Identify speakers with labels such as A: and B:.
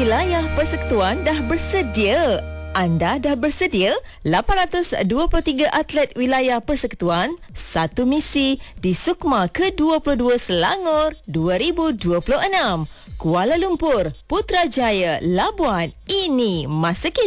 A: Wilayah Persekutuan dah bersedia. Anda dah bersedia? 823 atlet wilayah persekutuan, satu misi di Sukma ke-22 Selangor 2026. Kuala Lumpur, Putrajaya, Labuan. Ini masa kita.